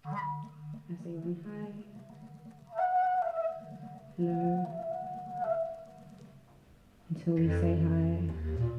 I say one hi, hello, until we say hi.